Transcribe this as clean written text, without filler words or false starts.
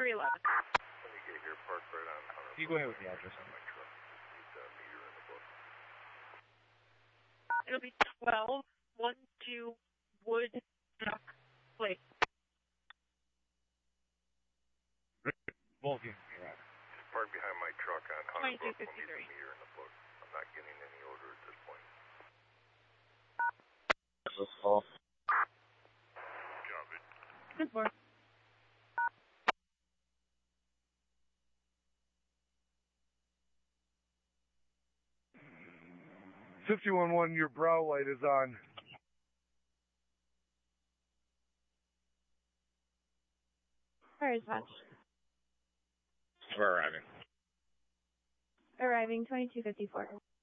311. Let me get here, park right on 100. You go ahead with the address. On my truck. Need the meter in the book. It'll be 1212 Wood Duck Place. Vulcan, you're right. Just park behind my truck on 100. We'll need the 2253. meter in the book. I'm not getting any order at this point. Let's call. Job it. Good boy. Your brow light is on. Where is that? We're arriving. Arriving 2254.